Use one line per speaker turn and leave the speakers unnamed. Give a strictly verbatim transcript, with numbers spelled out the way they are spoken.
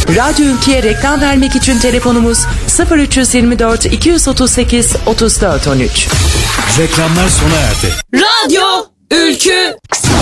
Radyo Ülke'ye reklam vermek için telefonumuz sıfır üç yirmi dört iki otuz sekiz otuz dört on üç.
Reklamlar sona erdi.
Radyo Ülkü.